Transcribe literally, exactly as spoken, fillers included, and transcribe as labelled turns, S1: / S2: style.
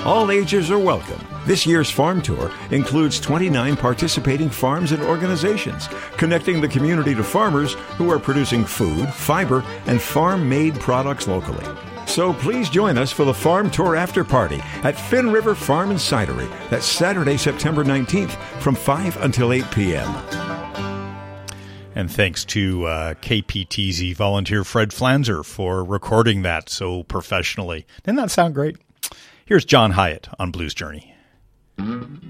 S1: All ages are welcome. This year's farm tour includes twenty-nine participating farms and organizations, connecting the community to farmers who are producing food, fiber, and farm-made products locally. So please join us for the Farm Tour After Party at Finn River Farm and Cidery. That's Saturday, September nineteenth from five until eight p.m.
S2: And thanks to uh, K P T Z volunteer Fred Flanzer for recording that so professionally. Didn't that sound great? Here's John Hyatt on Blues Journey.